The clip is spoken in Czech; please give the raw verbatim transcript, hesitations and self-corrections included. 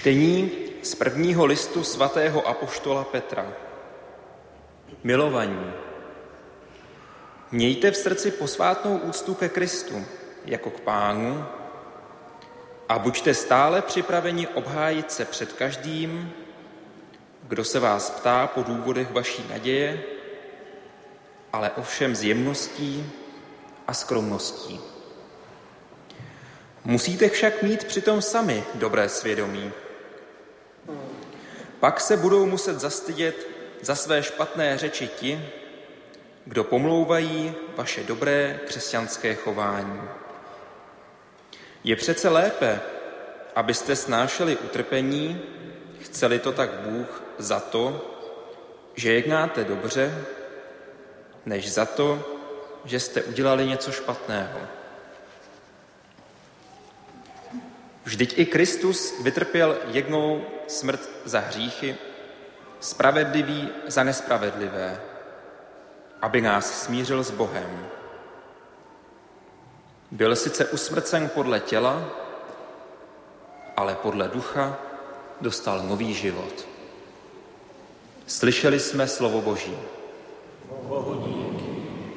Čtení z prvního listu svatého apoštola Petra. Milovaní, mějte v srdci posvátnou úctu ke Kristu jako k Pánu a buďte stále připraveni obhájit se před každým, kdo se vás ptá po důvodech vaší naděje, ale ovšem s jemností a skromností. Musíte však mít přitom sami dobré svědomí. Pak se budou muset zastydět za své špatné řeči ti, kdo pomlouvají vaše dobré křesťanské chování. Je přece lépe, abyste snášeli utrpení, chce-li to tak Bůh, za to, že jednáte dobře, než za to, že jste udělali něco špatného. Vždyť i Kristus vytrpěl jednou smrt za hříchy, spravedlivý za nespravedlivé, aby nás smířil s Bohem. Byl sice usmrcen podle těla, ale podle ducha dostal nový život. Slyšeli jsme slovo Boží.